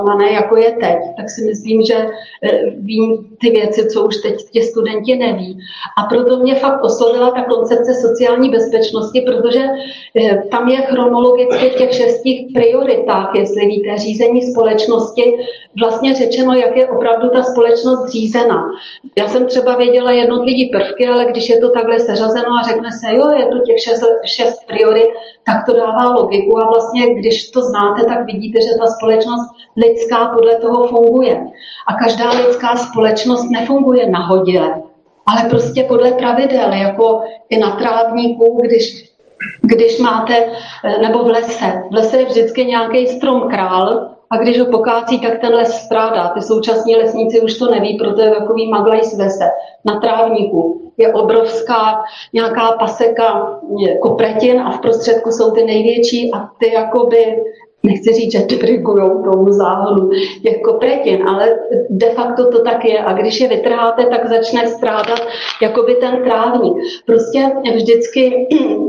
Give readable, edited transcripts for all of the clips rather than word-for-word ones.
jako je teď, tak si myslím, že vím ty věci, co už teď ti studenti neví. A proto mě fakt oslovila ta koncepce sociální bezpečnosti, protože tam je chronologicky v těch 6 prioritách, jestli víte, řízení společnosti, vlastně řečeno, jak je opravdu ta společnost řízena. Já jsem třeba věděla jednotlivý prvky, ale když je to takhle seřazeno a řekne se, jo, je to těch 6 priorit, tak to dává logiku a vlastně, když to znáte, tak vidíte, že ta společnost lidská podle toho funguje. A každá lidská společnost nefunguje nahodile, ale prostě podle pravidel, jako i na trávníku, když máte, nebo v lese. V lese je vždycky nějaký strom král a když ho pokácí, tak ten les strádá. Ty současní lesníci už to neví, proto je takový maglaj z lese. Na trávníku je obrovská nějaká paseka kopretin a v prostředku jsou ty největší a ty jakoby, nechci říct, že dirigujou tomu záhonu těch kopretin, ale de facto to tak je. A když je vytrháte, tak začne strádat jakoby ten trávník. Prostě vždycky,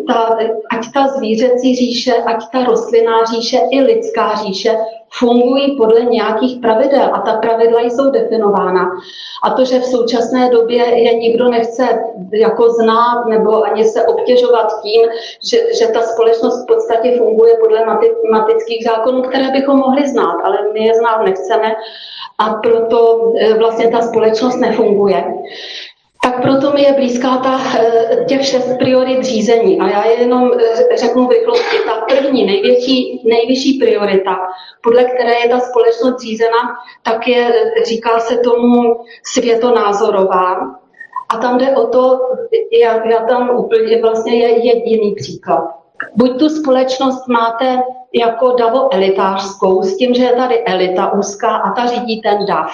ať ta zvířecí říše, ať ta rostlinná říše i lidská říše, fungují podle nějakých pravidel a ta pravidla jsou definována. A to, že v současné době je nikdo nechce jako znát nebo ani se obtěžovat tím, že ta společnost v podstatě funguje podle matematických zákonů, které bychom mohli znát, ale my je znát nechceme a proto vlastně ta společnost nefunguje. Tak proto mi je blízká těch 6 priorit řízení. A já jenom řeknu v rychlosti, ta první, nejvyšší priorita, podle které je ta společnost řízena, tak je, říká se tomu světonázorová. A tam jde o to, já tam úplně vlastně je jediný příklad. Buď tu společnost máte jako davoelitářskou, s tím, že je tady elita úzká a ta řídí ten dav.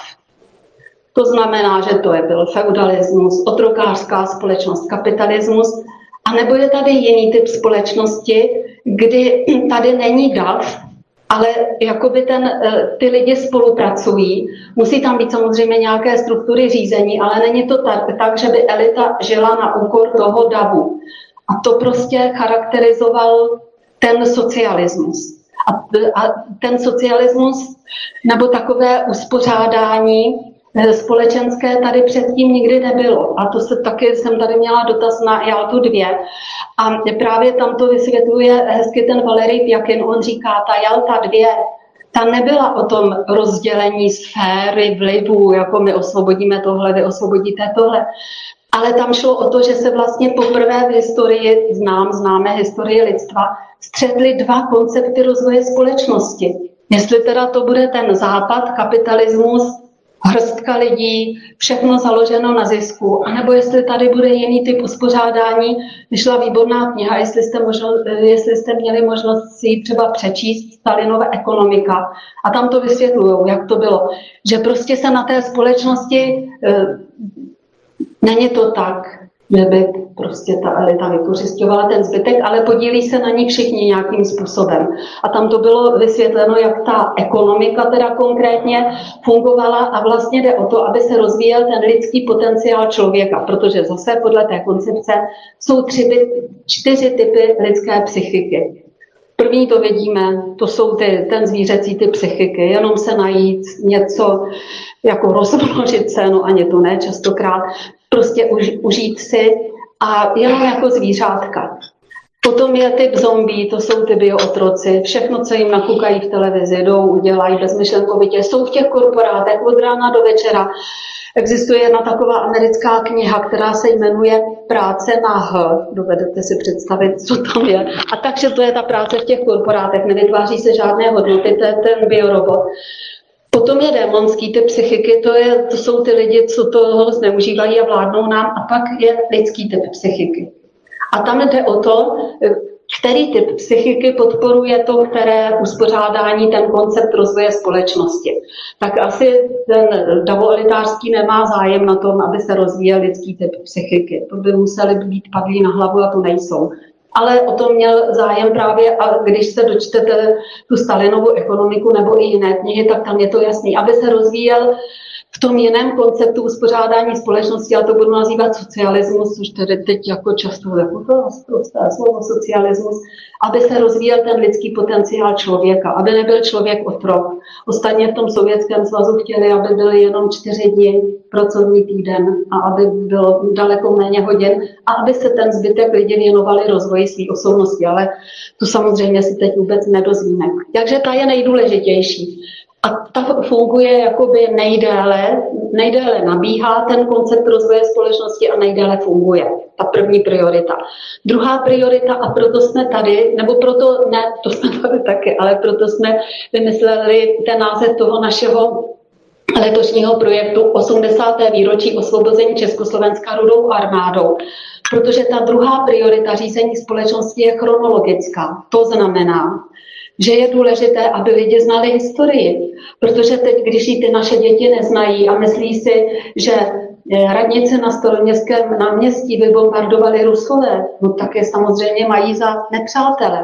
To znamená, že to byl feudalismus, otrokářská společnost, kapitalismus, anebo je tady jiný typ společnosti, kdy tady není dav, ale jakoby ty lidi spolupracují. Musí tam být samozřejmě nějaké struktury řízení, ale není to tak, že by elita žila na úkor toho davu. A to prostě charakterizoval ten socialismus. A ten socialismus, nebo takové uspořádání společenské tady předtím nikdy nebylo. A to se taky jsem tady měla dotaz na Jaltu 2. A právě tam to vysvětluje hezky ten Valerij Pjakin. On říká, ta Jalta 2, ta nebyla o tom rozdělení sféry vlivu, jako my osvobodíme tohle, vy osvobodíte tohle. Ale tam šlo o to, že se vlastně poprvé v historii, známe historii lidstva, střetly 2 koncepty rozvoje společnosti. Jestli teda to bude ten západ, kapitalismus, hrstka lidí, všechno založeno na zisku, anebo jestli tady bude jiný typ uspořádání, vyšla výborná kniha, jestli jste měli možnost si ji třeba přečíst, Stalinova ekonomika. A tam to vysvětlujou, jak to bylo. Že prostě se na té společnosti není to tak, že by prostě ta elita vykořisťovala ten zbytek, ale podílí se na ní všichni nějakým způsobem. A tam to bylo vysvětleno, jak ta ekonomika teda konkrétně fungovala a vlastně jde o to, aby se rozvíjel ten lidský potenciál člověka, protože zase podle té koncepce jsou 4 typy lidské psychiky. První to vidíme, to jsou ten zvířecí typ psychiky, jenom se najít něco, jako rozmnožit se, no ani to ne častokrát, prostě užít si a jenom jako zvířátka. Potom je typ zombie, to jsou ty biootroci, všechno, co jim nakoukají v televizi, jdou, udělají bezmyšlenkovitě, jsou v těch korporátech od rána do večera. Existuje jedna taková americká kniha, která se jmenuje Práce na H. Dovedete si představit, co tam je. A takže to je ta práce v těch korporátech, nevytváří se žádné hodnoty, to je ten biorobot. Potom je démonský typ psychiky, to jsou ty lidi, co toho zneužívají a vládnou nám, a pak je lidský typ psychiky. A tam jde o to, který typ psychiky podporuje to, které uspořádání, ten koncept rozvoje společnosti. Tak asi ten davoelitářský nemá zájem na tom, aby se rozvíjel lidský typ psychiky. To by museli být padlí na hlavu a to nejsou. Ale o tom měl zájem právě, a když se dočtete tu Stalinovu ekonomiku nebo i jiné knihy, tak tam je to jasný, aby se rozvíjel v tom jiném konceptu uspořádání společnosti, já to budu nazývat socialismus, což tedy teď jako často jako to prosté slovo socialismus, aby se rozvíjel ten lidský potenciál člověka, aby nebyl člověk otrok. Ostatně v tom Sovětském svazu chtěli, aby byly jenom 4 dny pracovní týden a aby bylo daleko méně hodin a aby se ten zbytek lidi věnovali rozvoji své osobnosti, ale to samozřejmě si teď vůbec nedozvíme. Takže ta je nejdůležitější. A ta funguje jakoby nejdéle nabíhá ten koncept rozvoje společnosti a nejdéle funguje. Ta první priorita. Druhá priorita, a proto jsme tady, nebo proto, ne, to jsme tady taky, ale proto jsme vymysleli ten název toho našeho letošního projektu 80. výročí osvobození Československa Rudou armádou. Protože ta druhá priorita řízení společnosti je chronologická. To znamená, že je důležité, aby lidi znali historii. Protože teď, když ji ty naše děti neznají a myslí si, že radnice na Staroměstském náměstí vybombardovali Rusové, no tak je samozřejmě mají za nepřátele.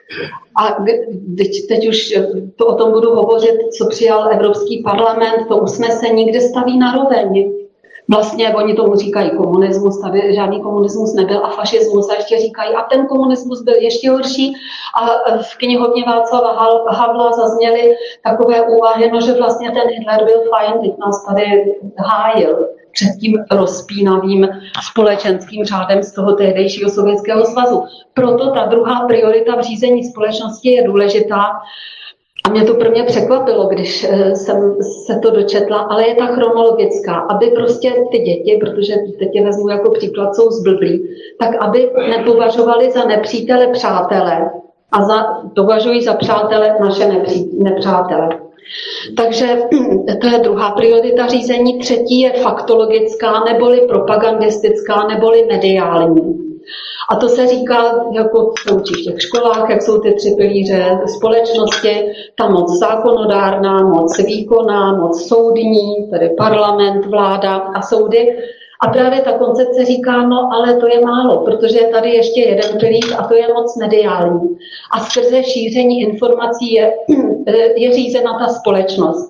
A teď už to o tom budu hovořit, co přijal Evropský parlament, to usnesení, kde staví na roveň. Vlastně oni tomu říkají komunismus, tady žádný komunismus nebyl a fašismus a ještě říkají, a ten komunismus byl ještě horší a v knihovně Václava Havla zazněly takové úvahy, no, že vlastně ten Hitler byl fajn, teď nás tady hájil před tím rozpínavým společenským řádem z toho tehdejšího Sovětského svazu. Proto ta druhá priorita v řízení společnosti je důležitá. A mě to prvně překvapilo, když jsem se to dočetla, ale je ta chronologická, aby prostě ty děti, protože teď je vezmu jako příklad, jsou zblblí, tak aby nepovažovali za nepřítele přátele a považují za přátele naše nepřátele. Takže to je druhá priorita řízení. Třetí je faktologická, neboli propagandistická, neboli mediální. A to se říká, jako se učí v těch školách, jak jsou ty 3 pilíře společnosti, ta moc zákonodárná, moc výkonná, moc soudní, tedy parlament, vláda a soudy. A právě ta koncepce říká, no ale to je málo, protože je tady ještě jeden pilíř a to je moc mediální. A skrze šíření informací je řízena ta společnost.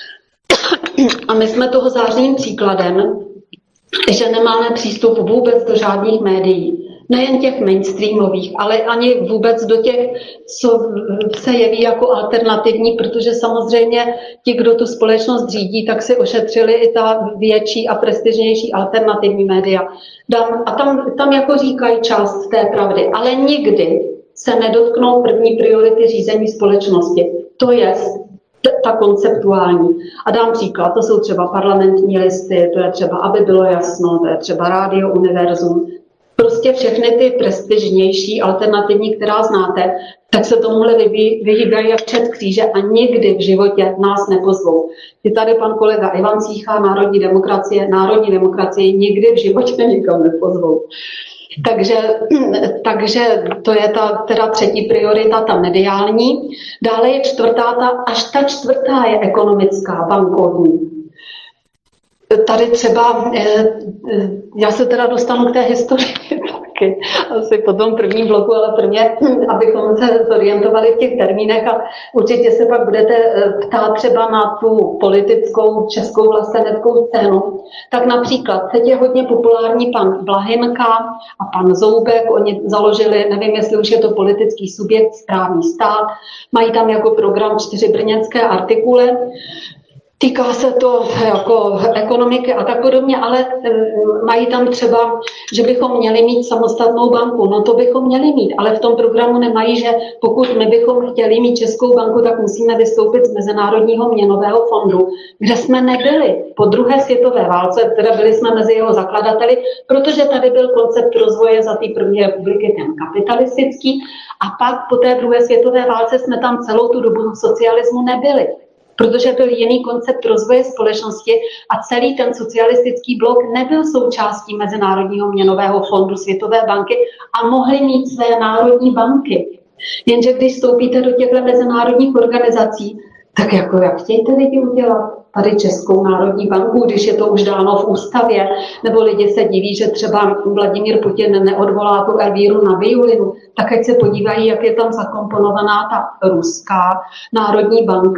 A my jsme toho zářným příkladem, že nemáme přístup vůbec do žádných médií. Nejen těch mainstreamových, ale ani vůbec do těch, co se jeví jako alternativní, protože samozřejmě ti, kdo tu společnost řídí, tak si ošetřili i ta větší a prestižnější alternativní média. A tam jako říkají část té pravdy, ale nikdy se nedotknou první priority řízení společnosti. To je ta konceptuální. A dám příklad, to jsou třeba parlamentní listy, to je třeba, aby bylo jasno, to je třeba Rádio Univerzum. Prostě všechny ty prestižnější alternativní, která znáte, tak se tomuhle vyhýbají jak před kříže a nikdy v životě nás nepozvou. Je tady pan kolega Ivan Cícha, Národní demokracie nikdy v životě nikam nepozvou. Takže to je teda třetí priorita, ta mediální. Dále je čtvrtá, až ta čtvrtá je ekonomická, bankovní. Tady třeba, já se teda dostanu k té historii taky, asi po tom prvním bloku, ale prvně, abychom se zorientovali v těch termínech a určitě se pak budete ptát třeba na tu politickou českou vlasteneckou scénu. Tak například, teď je hodně populární pan Blahinka a pan Zoubek, oni založili, nevím, jestli už je to politický subjekt, Správní stát, mají tam jako program 4 brněnské artikuly. Týká se to jako ekonomiky a tak podobně, ale mají tam třeba, že bychom měli mít samostatnou banku. No to bychom měli mít, ale v tom programu nemají, že pokud my bychom chtěli mít Českou banku, tak musíme vystoupit z Mezinárodního měnového fondu, kde jsme nebyli po druhé světové válce, teda byli jsme mezi jeho zakladateli, protože tady byl koncept rozvoje za té první republiky ten kapitalistický a pak po té druhé světové válce jsme tam celou tu dobu socialismu nebyli. Protože byl jiný koncept rozvoje společnosti a celý ten socialistický blok nebyl součástí Mezinárodního měnového fondu Světové banky a mohli mít své národní banky. Jenže když vstoupíte do těchto mezinárodních organizací, tak jako jak chtějte lidi udělat tady Českou národní banku, když je to už dáno v ústavě, nebo lidi se diví, že třeba Vladimír Putin neodvolá tu Elvíru Nabíjulinu, tak ať se podívají, jak je tam zakomponovaná ta ruská národní banka,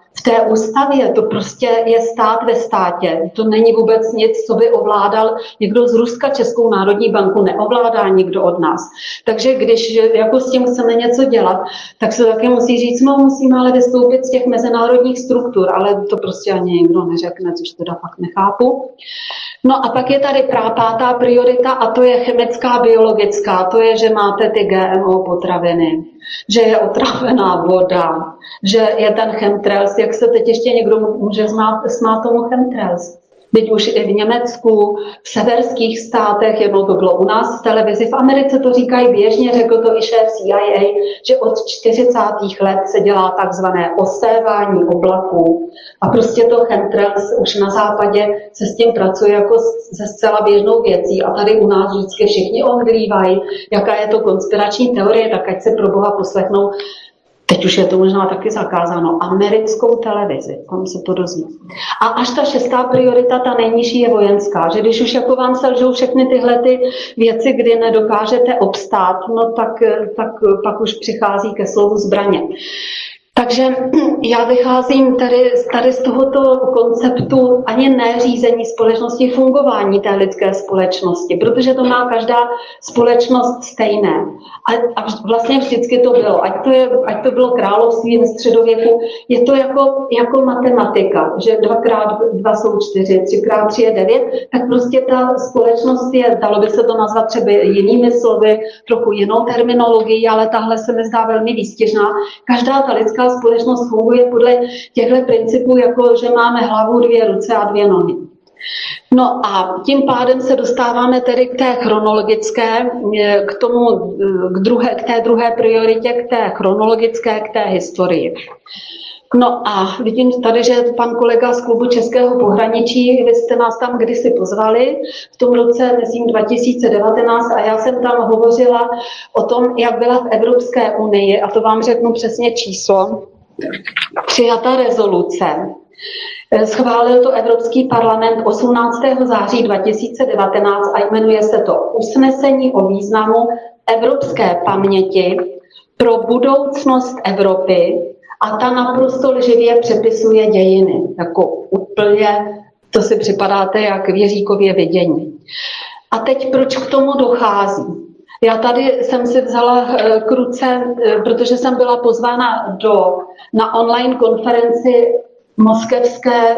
v té ústavě, to prostě je stát ve státě. To není vůbec nic, co by ovládal někdo z Ruska. Českou národní banku neovládá nikdo od nás. Takže když jako s tím chceme něco dělat, tak se také musí říct, no musíme ale vystoupit z těch mezinárodních struktur, ale to prostě ani nikdo neřekne, což teda fakt nechápu. No a pak je tady pátá priorita a to je chemická, biologická. To je, že máte ty GMO potraviny, že je otrávená voda, že je ten chemtrails. Jak se teď ještě někdo může smát tomu chemtrails? Teď už i v Německu, v severských státech, jednou to bylo u nás v televizi, v Americe to říkají běžně, řekl to i šéf CIA, že od 40. let se dělá takzvané osévání oblaků. A prostě to chemtrails už na západě se s tím pracuje jako se zcela běžnou věcí. A tady u nás vždycky všichni omdlívají, jaká je to konspirační teorie, tak ať se pro Boha poslechnou. Teď už je to možná taky zakázáno, americkou televizi, tam se to dozví. A až ta 6. priorita, ta nejnižší, je vojenská, že když už jako vám selžou všechny tyhle ty věci, kdy nedokážete obstát, no tak pak už přichází ke slovu zbraně. Takže já vycházím tady z tohoto konceptu ani ne řízení společnosti, fungování té lidské společnosti, protože to má každá společnost stejné. A vlastně vždycky to bylo, ať to bylo království ve středověku, je to jako matematika, že 2x2 jsou 4, 3x3 je 9, tak prostě ta společnost je, dalo by se to nazvat třeba jinými slovy, trochu jinou terminologií, ale tahle se mi zdá velmi výstižná. Každá ta lidská společnost funguje podle těchto principů, jako že máme hlavu, 2 ruce a 2 nohy. No a tím pádem se dostáváme tedy k té chronologické, k té druhé prioritě, k té chronologické, k té historii. No a vidím tady, že pan kolega z klubu Českého pohraničí, vy jste nás tam kdysi pozvali v tom roce, myslím 2019, a já jsem tam hovořila o tom, jak byla v Evropské unii, a to vám řeknu přesně číslo, přijata rezoluce. Schválil to Evropský parlament 18. září 2019 a jmenuje se to Usnesení o významu evropské paměti pro budoucnost Evropy, a ta naprosto lživě přepisuje dějiny. Jako úplně, to si připadáte jak v Jiříkově vidění. A teď proč k tomu dochází? Já tady jsem si vzala k ruce, protože jsem byla pozvána na online konferenci Moskevské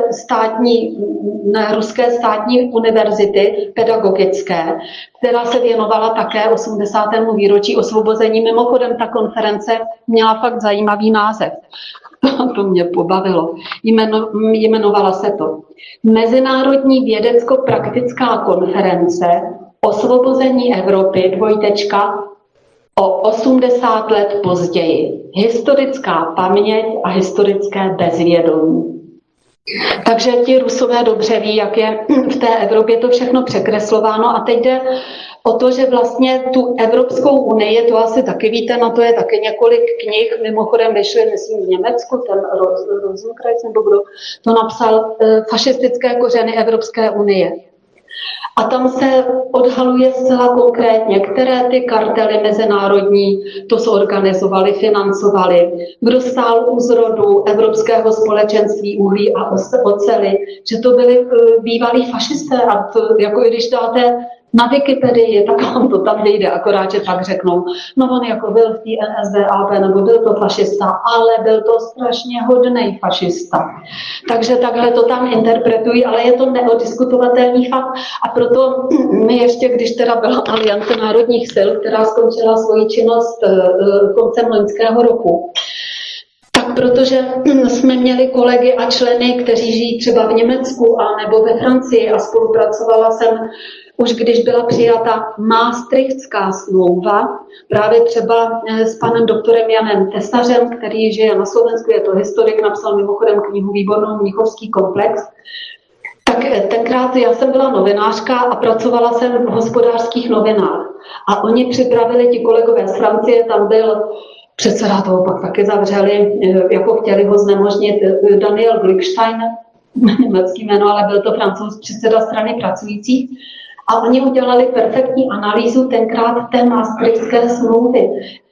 ruské státní univerzity pedagogické, která se věnovala také 80. výročí osvobození. Mimochodem ta konference měla fakt zajímavý název. To mě pobavilo. Jmenovala se to Mezinárodní vědecko-praktická konference Osvobození Evropy, o 80 let později. Historická paměť a historické bezvědomí. Takže ti Rusové dobře ví, jak je v té Evropě to všechno překreslováno, a teď jde o to, že vlastně tu Evropskou unii, to asi taky víte, na to je taky několik knih, mimochodem vyšly, myslím, v Německu, ten Rosenkreuz, nebo kdo to napsal, Fašistické kořeny Evropské unie. A tam se odhaluje zcela konkrétně, které ty kartely mezinárodní to zorganizovaly, financovaly, kdo stál u zrodu Evropského společenství uhlí a oceli, že to byli bývalí fašisté, a to, jako když dáte na Wikipedii, tak vám to tam vyjde, akorát, že pak řeknou, no on jako byl v té NSDAP, nebo byl to fašista, ale byl to strašně hodnej fašista. Takže takhle to tam interpretují, ale je to neodiskutovatelný fakt, a proto my ještě, když teda byla Aliance národních sil, která skončila svoji činnost koncem loňského roku, tak protože jsme měli kolegy a členy, kteří žijí třeba v Německu a nebo ve Francii, a spolupracovala jsem už když byla přijata Maastrichtská smlouva, právě třeba s panem doktorem Janem Tesařem, který žije na Slovensku, je to historik, napsal mimochodem knihu výbornou Mnichovský komplex. Tak tenkrát já jsem byla novinářka a pracovala jsem v Hospodářských novinách. A oni připravili, ti kolegové z Francie, tam byl předseda, toho pak taky zavřeli, jako chtěli ho znemožnit, Daniel Glückstein, německý jméno, ale byl to Francouz, předseda strany pracujících. A oni udělali perfektní analýzu tenkrát té Maastrichtské smlouvy.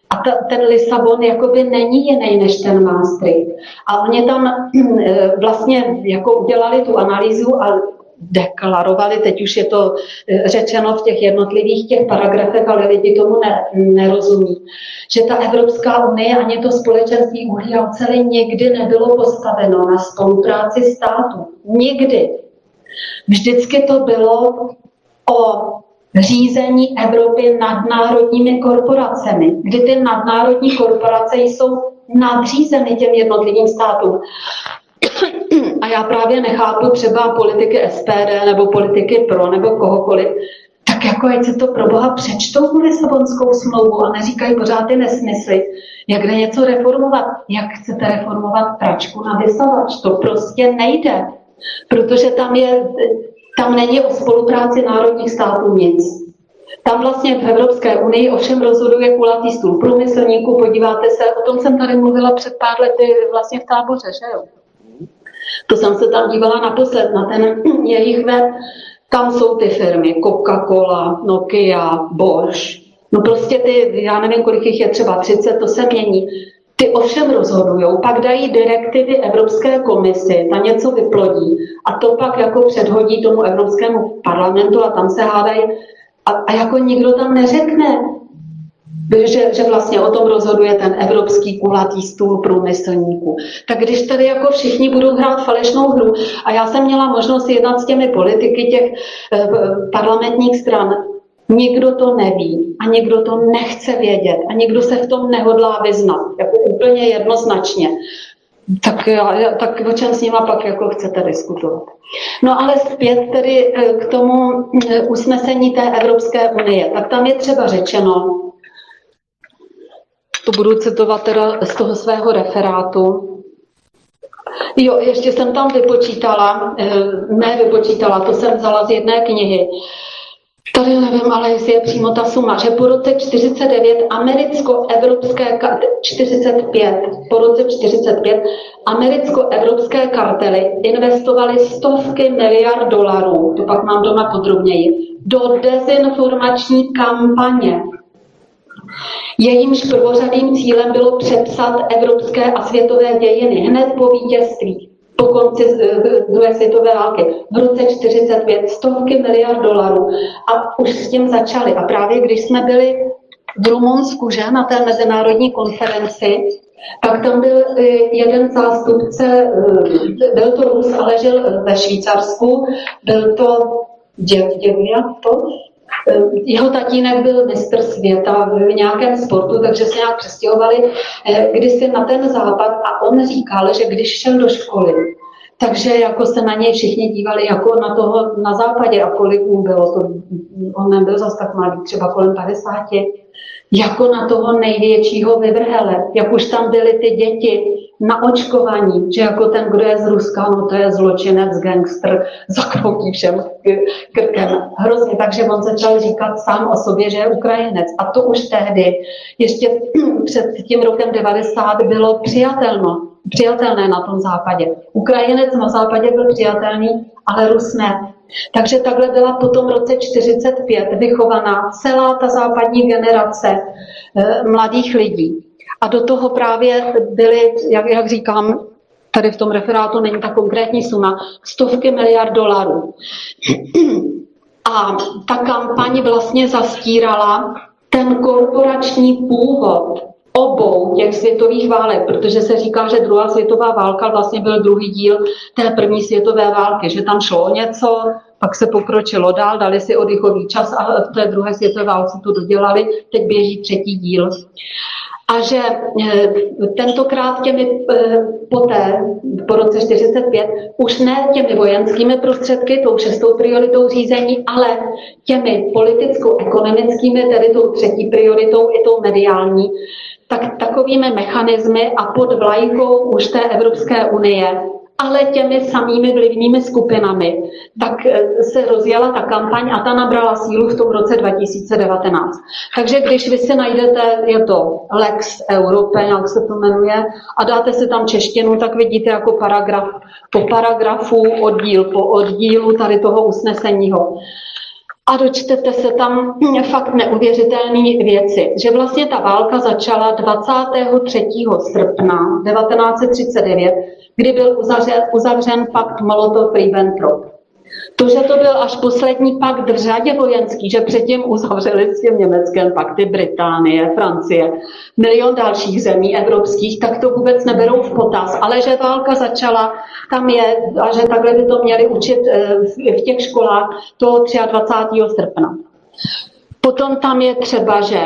A ten Lisabon jakoby není jiný než ten Maastricht. A oni tam vlastně jako udělali tu analýzu a deklarovali, teď už je to řečeno v těch jednotlivých těch paragrafech, ale lidi tomu nerozumí, že ta Evropská unie ani to společenství uhlí a oceli nikdy nebylo postaveno na spolupráci států. Nikdy. Vždycky to bylo o řízení Evropy nadnárodními korporacemi, kdy ty nadnárodní korporace jsou nadřízeny těm jednotlivým státům. A já právě nechápu třeba politiky SPD nebo politiky PRO nebo kohokoliv, tak jako ať se to pro Boha přečtou tu Lisabonskou smlouvu a neříkají pořád ty nesmysly, jak jde něco reformovat. Jak chcete reformovat pračku na vysavač? To prostě nejde, protože tam není o spolupráci národních států nic. Tam vlastně v Evropské unii ovšem rozhoduje kulatý stůl průmyslníků, podíváte se, o tom jsem tady mluvila před pár lety vlastně v Táboře, že jo? To jsem se tam dívala naposled na ten jejich web, tam jsou ty firmy Coca-Cola, Nokia, Bosch, no prostě ty, já nevím, kolik jich je, třeba 30, to se mění. Ty ovšem rozhodujou, pak dají direktivy Evropské komisi, ta něco vyplodí a to pak jako předhodí tomu Evropskému parlamentu a tam se hádají a jako nikdo tam neřekne, že vlastně o tom rozhoduje ten evropský kulatý stůl průmyslníků. Tak když tady jako všichni budou hrát falešnou hru a já jsem měla možnost jednat s těmi politiky těch parlamentních stran, nikdo to neví a nikdo to nechce vědět a nikdo se v tom nehodlá vyznat, jako úplně jednoznačně. Tak o čem s nima pak jako chcete diskutovat. No ale zpět tedy k tomu usnesení té Evropské unie. Tak tam je třeba řečeno, to budu citovat teda z toho svého referátu. Jo, ještě jsem tam vypočítala, to jsem vzala z jedné knihy. Tady nevím, ale jestli je přímo ta suma, že po roce 45 americko-evropské kartely investovaly stovky miliard dolarů, to pak mám doma podrobněji, do dezinformační kampaně. Jejímž prvořadým cílem bylo přepsat evropské a světové dějiny hned po vítězství, po konci druhé světové války. V roce 1945 stovky miliard dolarů a už s tím začali. A právě když jsme byli v Rumunsku, že, na té mezinárodní konferenci, tak tam byl jeden zástupce, byl to Rus, ale žil ve Švýcarsku, byl to Děvňatov. Jeho tatínek byl mistr světa v nějakém sportu, takže se nějak přestěhovali kdysi na ten západ a on říkal, že když šel do školy, takže jako se na něj všichni dívali jako na toho na západě a kolik mu bylo, to, on nebyl zase tak mladý, třeba kolem 50, jako na toho největšího vyvrhele, jak už tam byly ty děti na očkování, že jako ten, kdo je z Ruska, no to je zločinec, gangster, zakroutí všem krkem. Hrozně, takže on začal říkat sám o sobě, že je Ukrajinec. A to už tehdy, ještě před tím rokem 90, bylo přijatelné na tom západě. Ukrajinec na západě byl přijatelný, ale Rus ne. Takže takhle byla po tom roce 45 vychovaná celá ta západní generace mladých lidí. A do toho právě byly, jak říkám, tady v tom referátu není ta konkrétní suma, stovky miliard dolarů. A ta kampaň vlastně zastírala ten korporační původ obou těch světových válek, protože se říká, že druhá světová válka vlastně byl druhý díl té první světové války, že tam šlo o něco, pak se pokročilo dál, dali si oddychový čas a v té druhé světové válce to dodělali, teď běží třetí díl. A že tentokrát poté, po roce 45, už ne těmi vojenskými prostředky, tou šestou prioritou řízení, ale těmi politicko-ekonomickými, tedy tou třetí prioritou i tou mediální, tak takovými mechanismy a pod vlajkou už té Evropské unie, ale těmi samými vlivnými skupinami, tak se rozjela ta kampaň a ta nabrala sílu v tom roce 2019. Takže když vy si najdete, je to Lex Europe, jak se to jmenuje, a dáte si tam češtinu, tak vidíte jako paragraf po paragrafu, oddíl po oddílu tady toho usneseního. A dočtete se tam fakt neuvěřitelné věci, že vlastně ta válka začala 23. srpna 1939, kdy byl uzavřen pakt Molotov-Ribbentrop. To, že to byl až poslední pakt v řadě vojenský, že předtím uzavřeli s tím Německem pakty Británie, Francie, milion dalších zemí evropských, tak to vůbec neberou v potaz. Ale že válka začala, tam je, a že takhle by to měli učit v těch školách toho 23. srpna. Potom tam je třeba, že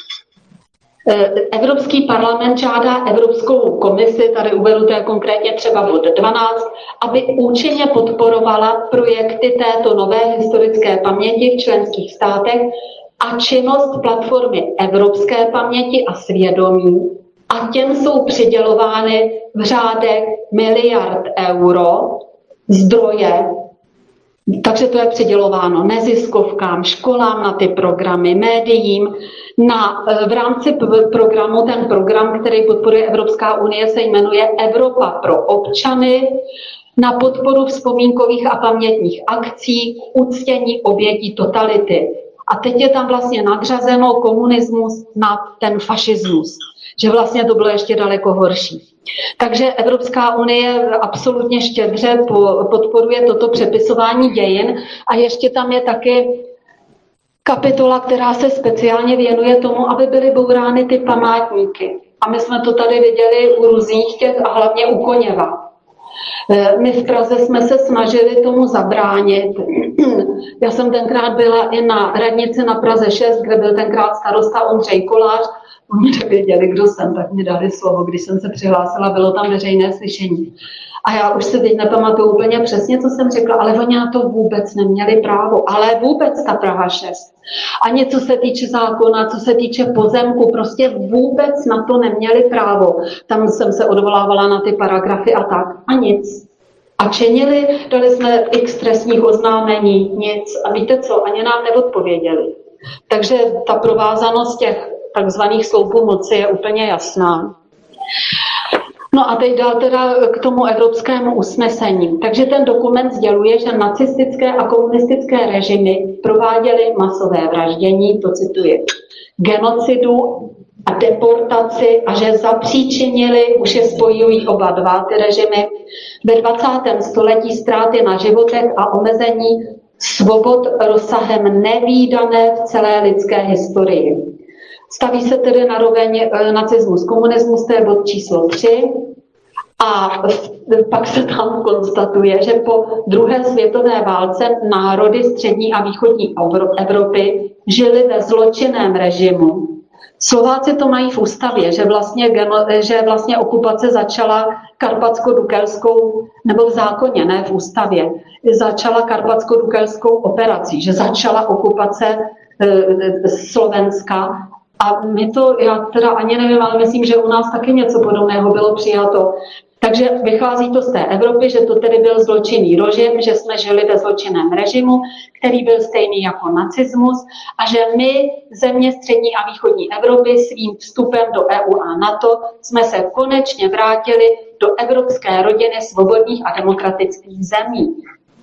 Evropský parlament žádá Evropskou komisi, tady uvedu to je konkrétně třeba bod 12, aby účinně podporovala projekty této nové historické paměti v členských státech a činnost platformy Evropské paměti a svědomí. A těm jsou přidělovány v řádech miliard euro zdroje. Takže to je přidělováno neziskovkám, školám na ty programy, médiím. V rámci programu, ten program, který podporuje Evropská unie, se jmenuje Evropa pro občany, na podporu vzpomínkových a pamětních akcí, uctění obětí totality. A teď je tam vlastně nadřazeno komunismus nad ten fašismus, že vlastně to bylo ještě daleko horší. Takže Evropská unie absolutně štědře podporuje toto přepisování dějin a ještě tam je taky kapitola, která se speciálně věnuje tomu, aby byly bourány ty památníky. A my jsme to tady viděli u různých těch a hlavně u Koněva. My v Praze jsme se snažili tomu zabránit. Já jsem tenkrát byla i na radnici na Praze 6, kde byl tenkrát starosta Ondřej Kolář. Oni nevěděli, kdo jsem, tak mi dali slovo, když jsem se přihlásila, bylo tam veřejné slyšení. A já už se teď nepamatuju úplně přesně, co jsem řekla, ale oni na to vůbec neměli právo. Ale vůbec ta Praha 6. Ani co se týče zákona, co se týče pozemku, prostě vůbec na to neměli právo. Tam jsem se odvolávala na ty paragrafy a tak. A nic. A činili, dali jsme x trestních oznámení, nic. A víte co, ani nám neodpověděli. Takže ta provázanost těch takzvaných sloupů moci je úplně jasná. No a teď dál teda k tomu evropskému usnesení. Takže ten dokument sděluje, že nacistické a komunistické režimy prováděly masové vraždění, to cituji, genocidu a deportaci a že zapříčinili, už je spojují oba dva ty režimy, ve 20. století ztráty na životech a omezení svobod rozsahem nevídané v celé lidské historii. Staví se tedy na roveň nacismus, komunismus, to je bod číslo 3. A pak se tam konstatuje, že po druhé světové válce národy střední a východní Evropy žili ve zločinném režimu. Slováci to mají v ústavě, že vlastně okupace začala karpatsko-dukelskou, nebo v zákoně, ne v ústavě, začala karpatsko-dukelskou operací, že začala okupace Slovenska. A my to, já teda ani nevím, ale myslím, že u nás taky něco podobného bylo přijato. Takže vychází to z té Evropy, že to tedy byl zločinný režim, že jsme žili ve zločinném režimu, který byl stejný jako nacismus a že my, země střední a východní Evropy, svým vstupem do EU a NATO jsme se konečně vrátili do evropské rodiny svobodných a demokratických zemí.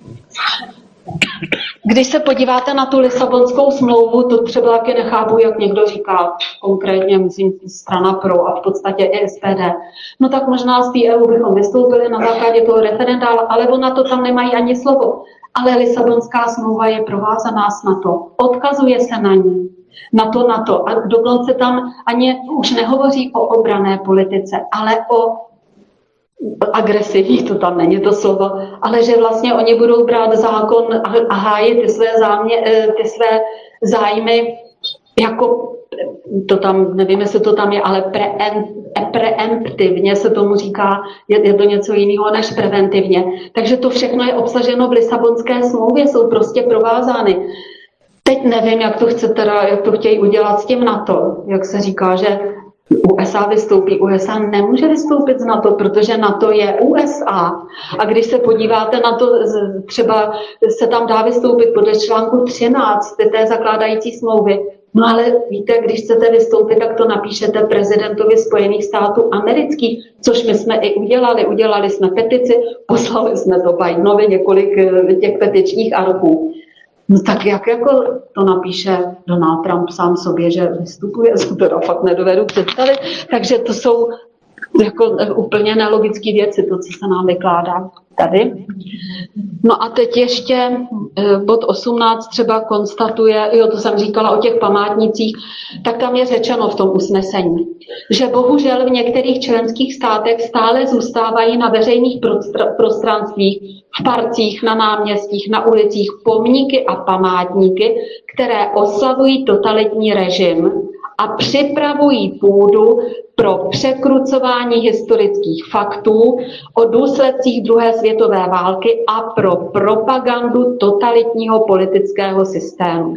Když se podíváte na tu Lisabonskou smlouvu, to třeba taky nechápu, jak někdo říká, konkrétně myslím strana pro a v podstatě i SPD. No tak možná z té EU bychom vystoupili na základě toho referenda, ale ona to tam nemají ani slovo. Ale Lisabonská smlouva je provázaná s NATO. Odkazuje se na ní. Na to. A dokonce tam ani už nehovoří o obranné politice, ale o agresivní, to tam není to slovo, ale že vlastně oni budou brát zákon a hájit ty své zájmy jako, to tam, nevím, jestli to tam je, ale preemptivně se tomu říká, je to něco jiného než preventivně. Takže to všechno je obsaženo v Lisabonské smlouvě, jsou prostě provázány. Teď nevím, jak to chtějí udělat s tím NATO, jak se říká, že USA vystoupí. USA nemůže vystoupit z NATO, protože NATO je USA. A když se podíváte na to, třeba se tam dá vystoupit podle článku 13 té zakládající smlouvy. No ale víte, když chcete vystoupit, tak to napíšete prezidentovi Spojených států amerických, což my jsme i udělali. Udělali jsme petici, poslali jsme to Bidenovi několik těch petičních arků. No tak jak jako to napíše Donald Trump sám sobě, že vystupuje, to teda fakt nedovedu představit. Takže to jsou jako úplně nelogické věci, to, co se nám vykládá tady. No a teď ještě bod 18 třeba konstatuje, to jsem říkala o těch památnicích, tak tam je řečeno v tom usnesení, že bohužel v některých členských státech stále zůstávají na veřejných prostranstvích, v parcích, na náměstích, na ulicích pomníky a památníky, které oslavují totalitní režim a připravují půdu pro překrucování historických faktů o důsledcích druhé světové války a pro propagandu totalitního politického systému.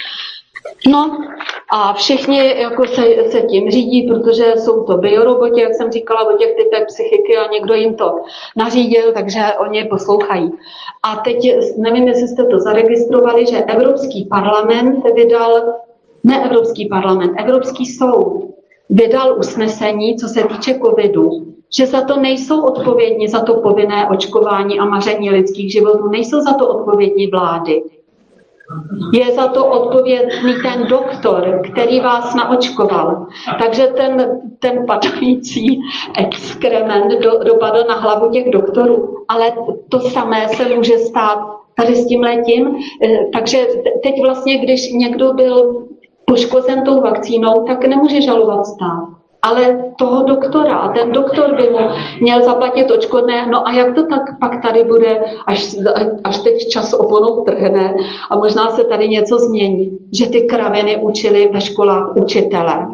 No a všichni jako se tím řídí, protože jsou to bioroboti, jak jsem říkala, o těch typech psychiky a někdo jim to nařídil, takže oni poslouchají. A teď nevím, jestli jste to zaregistrovali, že Evropský parlament vydal, ne Evropský parlament, Evropský soud vydal usnesení, co se týče covidu, že za to nejsou odpovědní, za to povinné očkování a maření lidských životů, nejsou za to odpovědní vlády. Je za to odpovědný ten doktor, který vás naočkoval. Takže ten padající exkrement dopadl na hlavu těch doktorů. Ale to samé se může stát tady s tímhletím. Takže teď vlastně, když někdo byl poškozen tou vakcínou, tak nemůže žalovat stát. Ale toho doktora, a ten doktor by mu měl zaplatit odškodné, no a jak to tak pak tady bude, až teď čas oponou trhne a možná se tady něco změní, že ty kraviny učili ve školách učitele.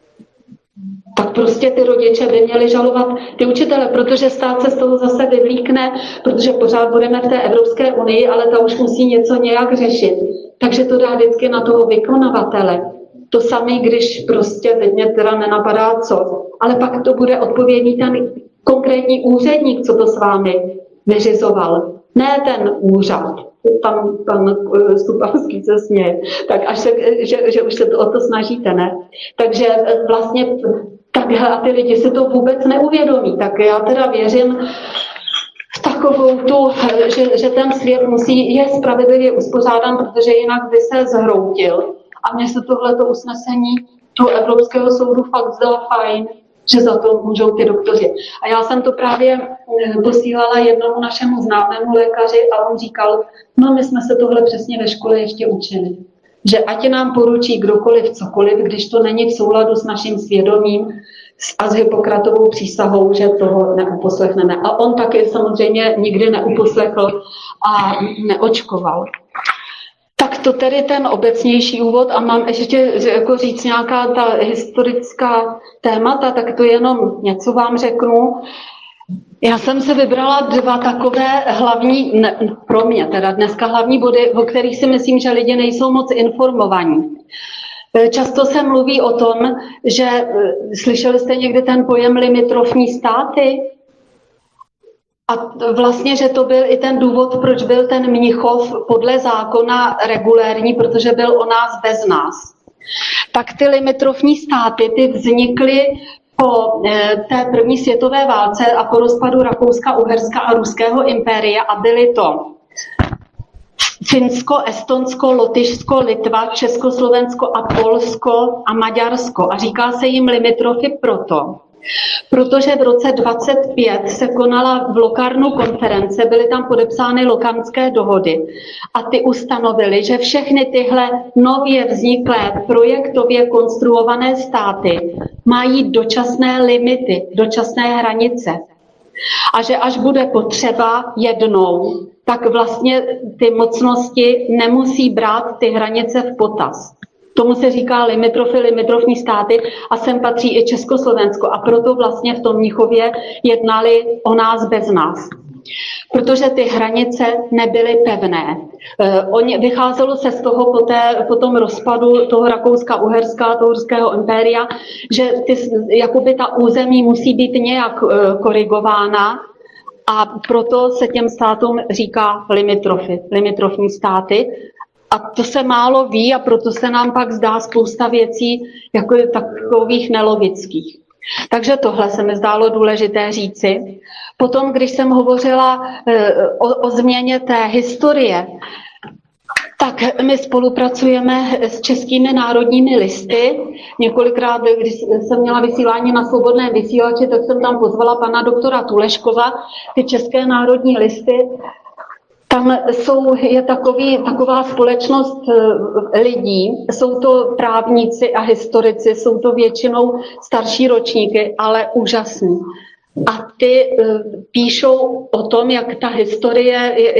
Tak prostě ty rodiče by měli žalovat ty učitele, protože stát se z toho zase vyvlíkne, protože pořád budeme v té Evropské unii, ale ta už musí něco nějak řešit. Takže to dá vždycky na toho vykonavatele. To samé, když prostě, teď mě teda nenapadá co, ale pak to bude odpovědný ten konkrétní úředník, co to s vámi vyřizoval. Ne ten úřad. Tam pan Stupavský se směje. Tak až se, že už se o to snažíte, ne? Takže vlastně takhle a ty lidi si to vůbec neuvědomí. Tak já teda věřím v takovou tu, že ten svět je spravedlivě uspořádán, protože jinak by se zhroutil. A mně se tohleto usnesení toho Evropského soudu fakt zdala fajn, že za to můžou ty doktoři. A já jsem to právě posílala jednomu našemu známému lékaři a on říkal, no my jsme se tohle přesně ve škole ještě učili. Že ať nám poručí kdokoliv cokoliv, když to není v souladu s naším svědomím a s Hippokratovou přísahou, že toho neuposlechneme. A on taky samozřejmě nikdy neuposlechl a neočkoval. Tak to tedy ten obecnější úvod a mám ještě jako říct nějaká ta historická témata, tak to jenom něco vám řeknu. Já jsem se vybrala dva takové hlavní, pro mě teda dneska hlavní body, o kterých si myslím, že lidi nejsou moc informovaní. Často se mluví o tom, že slyšeli jste někdy ten pojem limitrofní státy? A vlastně, že to byl i ten důvod, proč byl ten Mnichov podle zákona regulérní, protože byl o nás bez nás. Tak ty limitrofní státy, ty vznikly po té první světové válce a po rozpadu Rakouska, Uherska a Ruského impéria a byly to Finsko, Estonsko, Lotyšsko, Litva, Československo a Polsko a Maďarsko. A říká se jim limitrofy protože v roce 25 se konala v Locarnu konference, byly tam podepsány Locarnské dohody a ty ustanovily, že všechny tyhle nově vzniklé projektově konstruované státy mají dočasné limity, dočasné hranice. A že až bude potřeba jednou, tak vlastně ty mocnosti nemusí brát ty hranice v potaz. Tomu se říká limitrofy, limitrofní státy a sem patří i Československo a proto vlastně v tom Mnichově jednali o nás bez nás. Protože ty hranice nebyly pevné. Vycházelo se z toho po tom rozpadu toho Rakouska, Uherska, toho Ruského impéria, že jakoby ta území musí být nějak korigována a proto se těm státům říká limitrofy, limitrofní státy. A to se málo ví a proto se nám pak zdá spousta věcí jako takových nelogických. Takže tohle se mi zdálo důležité říci. Potom, když jsem hovořila o změně té historie, Tak my spolupracujeme s českými národními listy. Několikrát, když jsem měla vysílání na Svobodném vysílači, tak jsem tam pozvala pana doktora Tuleškova, ty české národní listy. Tam je taková společnost lidí, jsou to právníci a historici, jsou to většinou starší ročníky, ale úžasní. A ty píšou o tom, jak ta historie